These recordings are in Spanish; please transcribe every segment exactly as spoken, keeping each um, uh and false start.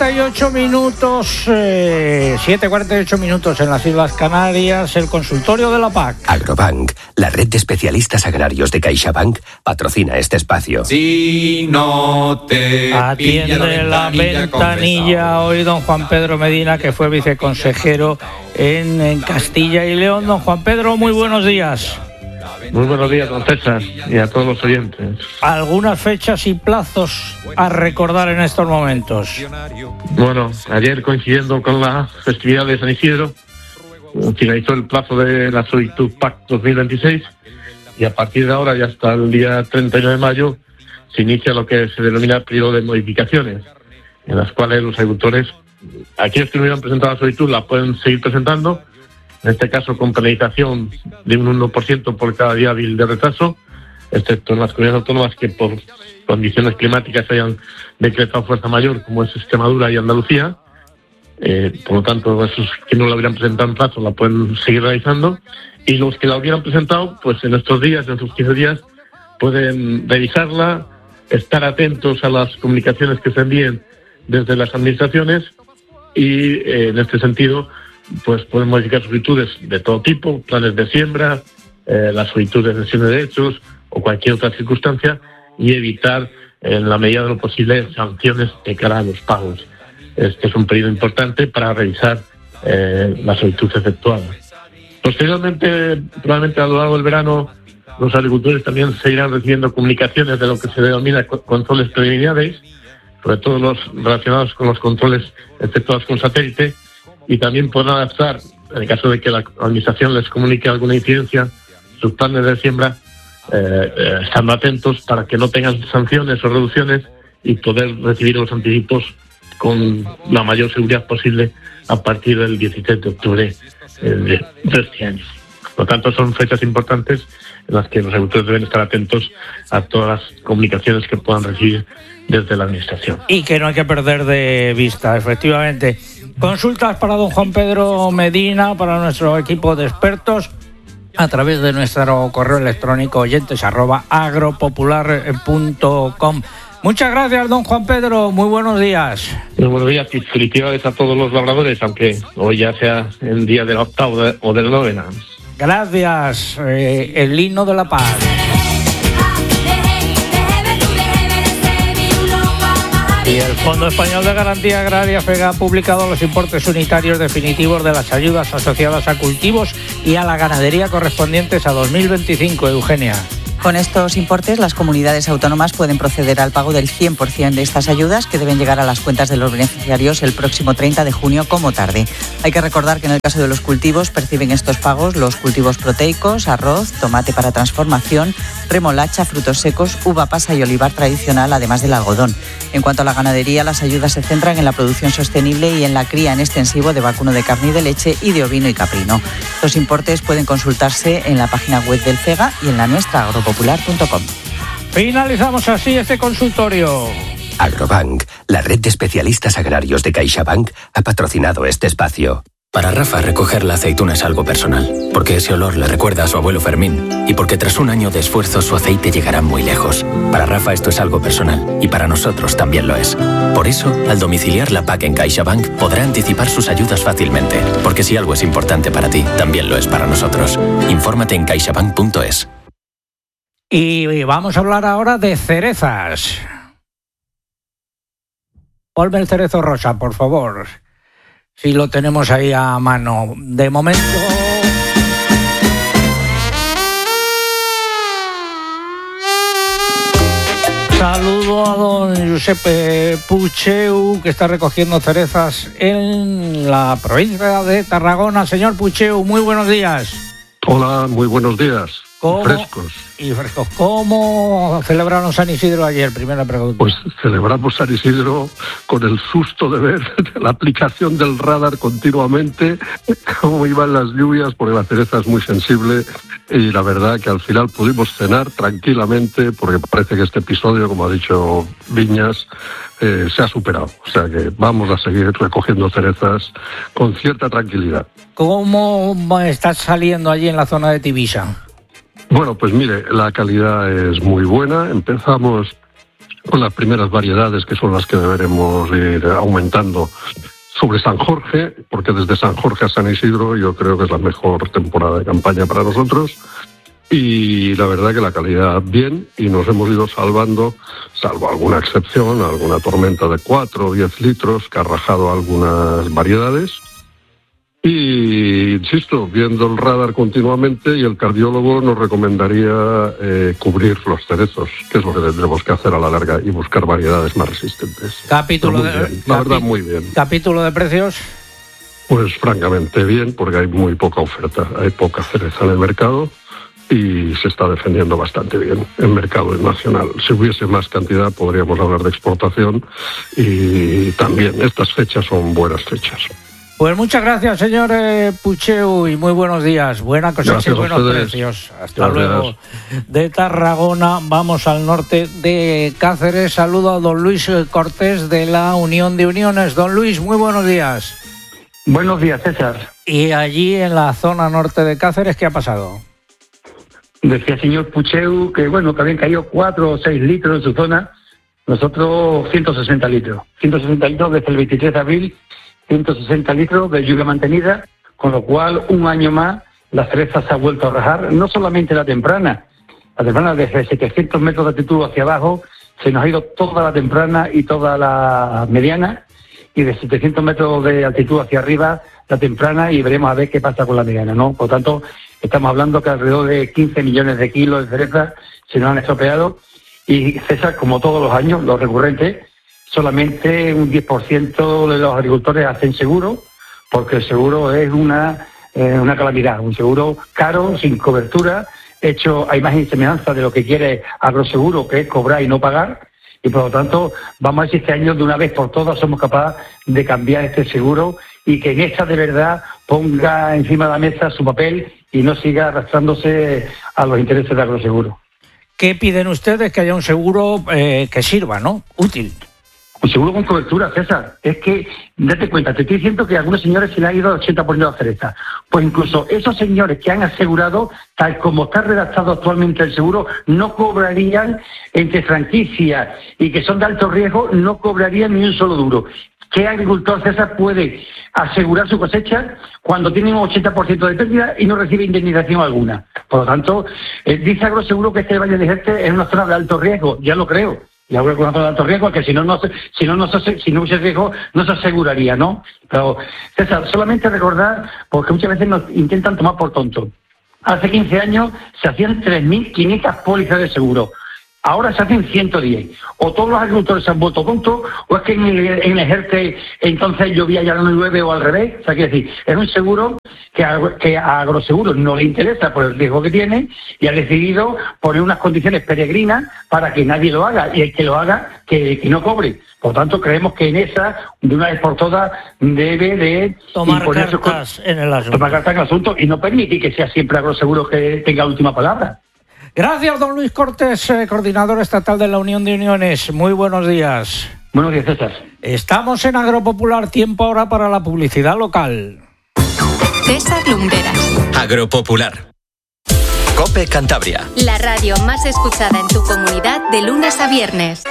cuarenta y ocho minutos, eh, siete cuarenta y ocho minutos en las Islas Canarias, el consultorio de la P A C. Agrobank, la red de especialistas agrarios de CaixaBank, patrocina este espacio. Si no te Atiende la ventanilla hoy don Juan Pedro Medina, que fue viceconsejero en, en Castilla y León. Don Juan Pedro, muy buenos días. Muy buenos días, don César, y a todos los oyentes. ¿Algunas fechas y plazos a recordar en estos momentos? Bueno, ayer, coincidiendo con la festividad de San Isidro, finalizó el plazo de la solicitud P A C dos mil veintiséis y a partir de ahora y hasta el día treinta y nueve de mayo se inicia lo que se denomina el periodo de modificaciones, en las cuales los agricultores, aquellos que no hubieran presentado la solicitud, la pueden seguir presentando, en este caso con penalización de un uno por ciento por cada día hábil de retraso, excepto en las comunidades autónomas que por condiciones climáticas hayan decretado fuerza mayor, como es Extremadura y Andalucía. Eh, por lo tanto, esos que no la hubieran presentado en plazo la pueden seguir realizando, y los que la hubieran presentado, pues en estos días, en estos quince días, pueden revisarla, estar atentos a las comunicaciones que se envíen desde las administraciones y, eh, en este sentido, pues pueden modificar solicitudes de todo tipo, planes de siembra, eh, las solicitudes de cesión de derechos o cualquier otra circunstancia, y evitar, en la medida de lo posible, sanciones de cara a los pagos. Este es un periodo importante para revisar eh, la solicitud efectuada. Posteriormente, probablemente a lo largo del verano, los agricultores también seguirán recibiendo comunicaciones de lo que se denomina controles preliminares, sobre todo los relacionados con los controles efectuados con satélite, y también podrán adaptar, en el caso de que la administración les comunique alguna incidencia, sus planes de siembra, eh, eh, estando atentos para que no tengan sanciones o reducciones y poder recibir los anticipos con la mayor seguridad posible a partir del dieciséis de octubre eh, de, de este año. Por lo tanto, son fechas importantes en las que los agricultores deben estar atentos a todas las comunicaciones que puedan recibir desde la administración. Y que no hay que perder de vista, efectivamente. Consultas para don Juan Pedro Medina, para nuestro equipo de expertos, a través de nuestro correo electrónico oyentes arroba agropopular punto com. Muchas gracias, don Juan Pedro. Muy buenos días. Muy buenos días y felicidades a todos los labradores, aunque hoy ya sea el día de la octava o de la novena. Gracias. Eh, el himno de la paz. Y el Fondo Español de Garantía Agraria, FEGA, ha publicado los importes unitarios definitivos de las ayudas asociadas a cultivos y a la ganadería correspondientes a dos mil veinticinco, Eugenia. Con estos importes, las comunidades autónomas pueden proceder al pago del cien por ciento de estas ayudas, que deben llegar a las cuentas de los beneficiarios el próximo treinta de junio como tarde. Hay que recordar que en el caso de los cultivos perciben estos pagos los cultivos proteicos, arroz, tomate para transformación, remolacha, frutos secos, uva pasa y olivar tradicional, además del algodón. En cuanto a la ganadería, las ayudas se centran en la producción sostenible y en la cría en extensivo de vacuno de carne y de leche y de ovino y caprino. Los importes pueden consultarse en la página web del FEGA y en la nuestra agropopular punto com. Finalizamos así este consultorio. Agrobank, la red de especialistas agrarios de CaixaBank, ha patrocinado este espacio. Para Rafa, recoger la aceituna es algo personal, porque ese olor le recuerda a su abuelo Fermín, y porque tras un año de esfuerzo su aceite llegará muy lejos. Para Rafa esto es algo personal, y para nosotros también lo es. Por eso, al domiciliar la P A C en CaixaBank, podrá anticipar sus ayudas fácilmente, porque si algo es importante para ti, también lo es para nosotros. Infórmate en caixabank punto es. Y vamos a hablar ahora de cerezas. Ponme el cerezo rosa, por favor. Si lo tenemos ahí a mano. De momento... Saludo a don Josep Pucheu, que está recogiendo cerezas en la provincia de Tarragona. Señor Pucheu, muy buenos días. Hola, muy buenos días. ¿Cómo? Frescos. Y frescos. ¿Cómo celebraron San Isidro ayer? Primera pregunta. Pues celebramos San Isidro con el susto de ver la aplicación del radar continuamente, cómo iban las lluvias, porque la cereza es muy sensible, y la verdad que al final pudimos cenar tranquilamente, porque parece que este episodio, como ha dicho Viñas, eh, se ha superado. O sea que vamos a seguir recogiendo cerezas con cierta tranquilidad. ¿Cómo estás saliendo allí en la zona de Tibisa? Bueno, pues mire, la calidad es muy buena. Empezamos con las primeras variedades que son las que deberemos ir aumentando sobre San Jorge, porque desde San Jorge a San Isidro yo creo que es la mejor temporada de campaña para nosotros. Y la verdad que la calidad bien, y nos hemos ido salvando, salvo alguna excepción, alguna tormenta de cuatro o diez litros que ha rajado algunas variedades. Y, insisto, viendo el radar continuamente, y el cardiólogo nos recomendaría eh, cubrir los cerezos, que es lo que tendremos que hacer a la larga, y buscar variedades más resistentes. Capítulo de, bien, la verdad, muy bien. Capítulo de precios. Pues francamente bien, porque hay muy poca oferta, hay poca cereza en el mercado. Y se está defendiendo bastante bien el mercado nacional. Si hubiese más cantidad podríamos hablar de exportación, y también estas fechas son buenas fechas. Pues muchas gracias, señor eh, Pucheu, y muy buenos días. Buena cosecha y buenos precios. Hasta gracias. Luego. De Tarragona vamos al norte de Cáceres. Saludo a don Luis Cortés de la Unión de Uniones. Don Luis, muy buenos días. Buenos días, César. Y allí en la zona norte de Cáceres, ¿qué ha pasado? Decía el señor Pucheu que, bueno, que habían caído cuatro o seis litros en su zona. Nosotros ciento sesenta litros. ciento sesenta litros desde el veintitrés de abril, ciento sesenta litros de lluvia mantenida, con lo cual un año más la cereza se ha vuelto a rajar. No solamente la temprana, la temprana desde setecientos metros de altitud hacia abajo, se nos ha ido toda la temprana y toda la mediana, y de setecientos metros de altitud hacia arriba la temprana, y veremos a ver qué pasa con la mediana, ¿no? Por tanto, estamos hablando que alrededor de quince millones de kilos de cereza se nos han estropeado, y César, como todos los años, lo recurrente, solamente un diez por ciento de los agricultores hacen seguro, porque el seguro es una, eh, una calamidad, un seguro caro, sin cobertura, hecho a imagen y semejanza de lo que quiere Agroseguro, que es cobrar y no pagar, y por lo tanto vamos a ver si este año de una vez por todas somos capaces de cambiar este seguro, y que en esta de verdad ponga encima de la mesa su papel y no siga arrastrándose a los intereses de Agroseguro. ¿Qué piden ustedes? Que haya un seguro eh, que sirva, ¿no? Útil. Un seguro con cobertura, César. Es que, date cuenta, te estoy diciendo que a algunos señores se le ha ido el ochenta por ciento de la cereza. Pues incluso esos señores que han asegurado, tal como está redactado actualmente el seguro, no cobrarían entre franquicias y que son de alto riesgo, no cobrarían ni un solo duro. ¿Qué agricultor, César, puede asegurar su cosecha cuando tiene un ochenta por ciento de pérdida y no recibe indemnización alguna? Por lo tanto, eh, dice Agroseguro que este Valle de Jerte es una zona de alto riesgo. Ya lo creo. Ya creo que es una zona de alto riesgo, que si no, no, si no, no, si no hubiese riesgo, no se aseguraría, ¿no? Pero, César, solamente recordar, porque muchas veces nos intentan tomar por tonto. Hace quince años se hacían tres mil quinientas pólizas de seguro. Ahora se hacen ciento diez. O todos los agricultores se han vuelto tontos, o es que en el, en el Ejerte entonces llovía y ahora no llueve, o al revés. O sea, quiero decir, es un seguro que a, que a Agroseguro no le interesa por el riesgo que tiene, y ha decidido poner unas condiciones peregrinas para que nadie lo haga, y el que lo haga, que, que no cobre. Por tanto, creemos que en esa, de una vez por todas, debe de tomar cartas en el asunto. Tomar cartas en el asunto y no permitir que sea siempre Agroseguro que tenga la última palabra. Gracias, don Luis Cortés, eh, coordinador estatal de la Unión de Uniones. Muy buenos días. Buenos días, César. Estamos en Agropopular, tiempo ahora para la publicidad local. César Lumberas. Agropopular. COPE Cantabria. La radio más escuchada en tu comunidad de lunes a viernes.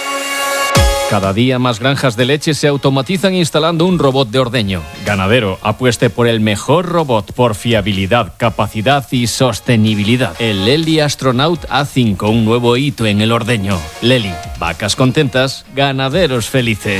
Cada día más granjas de leche se automatizan instalando un robot de ordeño. Ganadero, apueste por el mejor robot por fiabilidad, capacidad y sostenibilidad. El Lely Astronaut A cinco, un nuevo hito en el ordeño. Lely, vacas contentas, ganaderos felices.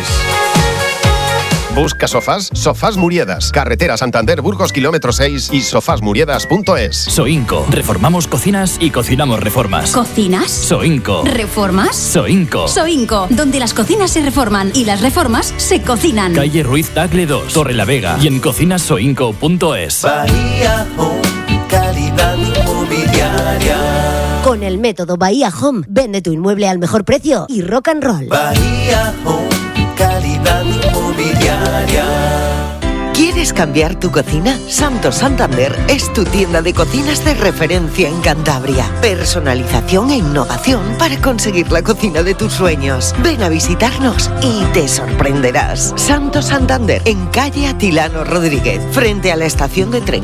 Busca sofás, Sofás Muriedas, carretera Santander Burgos kilómetro seis y sofás muriedas punto es. Soinco, reformamos cocinas y cocinamos reformas. ¿Cocinas? Soinco. ¿Reformas? Soinco. Soinco, donde las cocinas se reforman y las reformas se cocinan. Calle Ruiz Tagle dos, Torre la Vega, y en cocinas soinco punto es. Bahía Home, calidad inmobiliaria. Con el método Bahía Home, vende tu inmueble al mejor precio y rock and roll. Bahía Home, calidad inmobiliaria. ¿Quieres cambiar tu cocina? Santo Santander es tu tienda de cocinas de referencia en Cantabria. Personalización e innovación para conseguir la cocina de tus sueños. Ven a visitarnos y te sorprenderás. Santo Santander, en calle Atilano Rodríguez, frente a la estación de tren.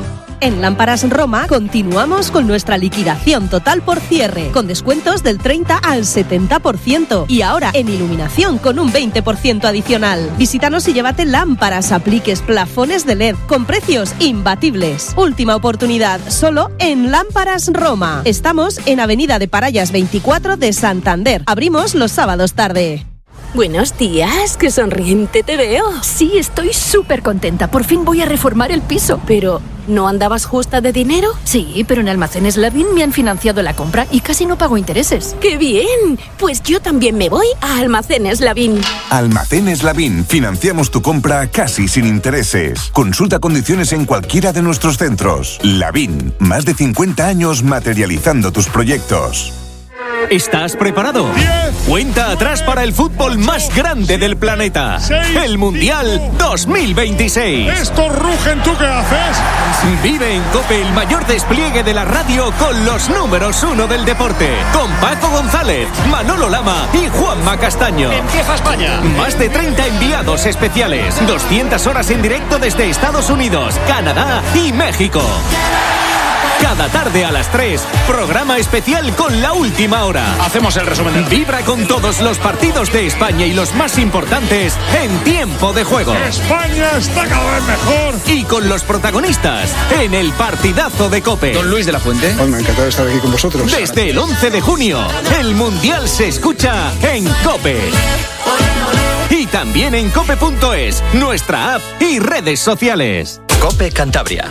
En Lámparas Roma continuamos con nuestra liquidación total por cierre, con descuentos del treinta al setenta por ciento y ahora en iluminación con un veinte por ciento adicional. Visítanos y llévate lámparas, apliques, plafones de L E D con precios imbatibles. Última oportunidad, solo en Lámparas Roma. Estamos en Avenida de Parayas veinticuatro de Santander. Abrimos los sábados tarde. Buenos días, qué sonriente te veo. Sí, estoy súper contenta. Por fin voy a reformar el piso. Pero, ¿no andabas justa de dinero? Sí, pero en Almacenes Lavín me han financiado la compra y casi no pago intereses. ¡Qué bien! Pues yo también me voy a Almacenes Lavín. Almacenes Lavín. Financiamos tu compra casi sin intereses. Consulta condiciones en cualquiera de nuestros centros. Lavín. Más de cincuenta años materializando tus proyectos. ¿Estás preparado? diez. Cuenta atrás para el fútbol más grande del planeta. seis, el Mundial cinco, dos mil veintiséis. Estos rugen, ¿tú qué haces? Vive en COPE el mayor despliegue de la radio con los números uno del deporte. Con Paco González, Manolo Lama y Juanma Castaño. Empieza España. Más de treinta enviados especiales. doscientas horas en directo desde Estados Unidos, Canadá y México. Cada tarde a las tres, programa especial con la última hora. Hacemos el resumen del... Vibra con todos los partidos de España y los más importantes en tiempo de juego. España está cada vez mejor. Y con los protagonistas en el partidazo de COPE. Don Luis de la Fuente. Oh, me ha encantado estar aquí con vosotros. Desde el once de junio, el Mundial se escucha en COPE. Y también en cope punto es, nuestra app y redes sociales. COPE Cantabria.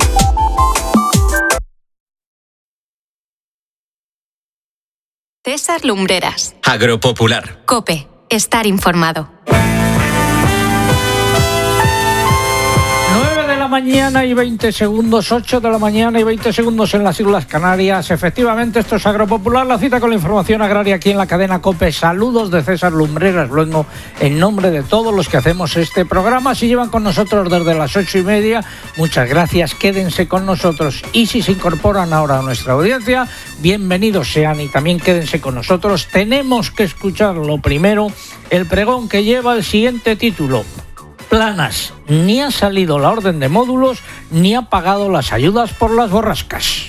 César Lumbreras. Agropopular. COPE. Estar informado. nueve de la mañana y veinte segundos, ocho de la mañana y veinte segundos en las Islas Canarias. Efectivamente, esto es Agropopular, la cita con la información agraria aquí en la cadena COPE. Saludos de César Lumbreras, luego en nombre de todos los que hacemos este programa. Si llevan con nosotros desde las ocho y media, muchas gracias, quédense con nosotros. Y si se incorporan ahora a nuestra audiencia, bienvenidos sean y también quédense con nosotros. Tenemos que escuchar lo primero, el pregón que lleva el siguiente título. Planas, ni ha salido la orden de módulos, ni ha pagado las ayudas por las borrascas.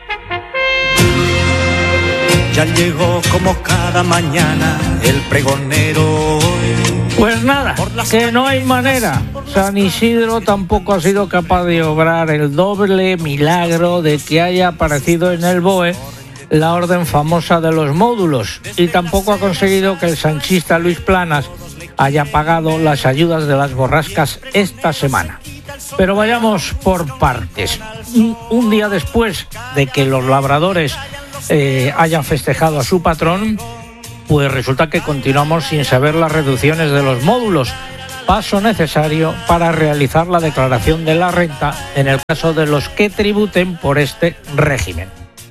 Ya llegó como cada mañana el pregonero. Pues nada, que no hay manera. San Isidro tampoco ha sido capaz de obrar el doble milagro de que haya aparecido en el B O E la orden famosa de los módulos, y tampoco ha conseguido que el sanchista Luis Planas haya pagado las ayudas de las borrascas esta semana. Pero vayamos por partes. Un, un día después de que los labradores eh, hayan festejado a su patrón, pues resulta que continuamos sin saber las reducciones de los módulos, paso necesario para realizar la declaración de la renta en el caso de los que tributen por este régimen.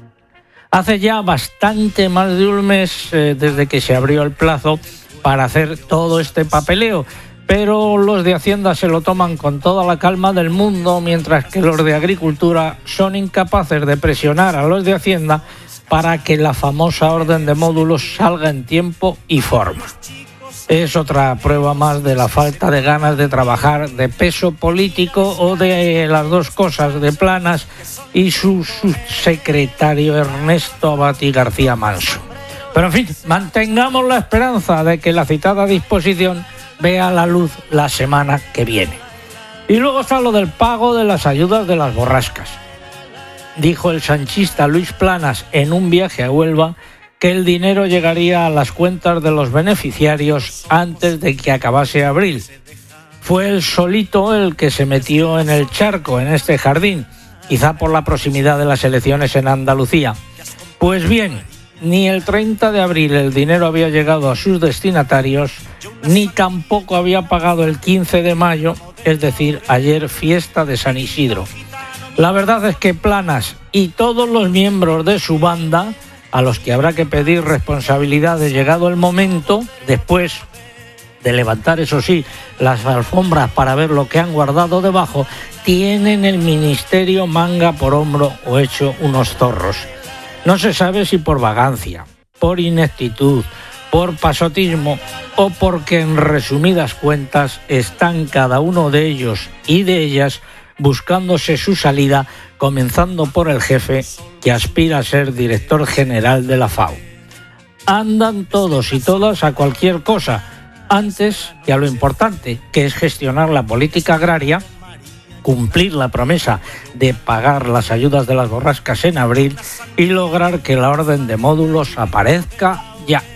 Hace ya bastante más de un mes eh, desde que se abrió el plazo para hacer todo este papeleo, pero los de Hacienda se lo toman con toda la calma del mundo, mientras que los de Agricultura son incapaces de presionar a los de Hacienda para que la famosa orden de módulos salga en tiempo y forma. Es otra prueba más de la falta de ganas de trabajar, de peso político o de las dos cosas, de Planas y su subsecretario Ernesto Abati García Manso. Pero en fin, mantengamos la esperanza de que la citada disposición vea la luz la semana que viene. Y luego está lo del pago de las ayudas de las borrascas. Dijo el sanchista Luis Planas en un viaje a Huelva que el dinero llegaría a las cuentas de los beneficiarios antes de que acabase abril. Fue él solito el que se metió en el charco, en este jardín, quizá por la proximidad de las elecciones en Andalucía. Pues bien, ni el treinta de abril el dinero había llegado a sus destinatarios, ni tampoco había pagado el quince de mayo, es decir, ayer, fiesta de San Isidro. La verdad es que Planas y todos los miembros de su banda, a los que habrá que pedir responsabilidades llegado el momento, después de levantar, eso sí, las alfombras para ver lo que han guardado debajo, tienen el ministerio manga por hombro o hecho unos zorros. No se sabe si por vagancia, por ineptitud, por pasotismo o porque en resumidas cuentas están cada uno de ellos y de ellas buscándose su salida, comenzando por el jefe, que aspira a ser director general de la FAO. Andan todos y todas a cualquier cosa, antes que a lo importante, que es gestionar la política agraria, cumplir la promesa de pagar las ayudas de las borrascas en abril y lograr que la orden de módulos aparezca ya.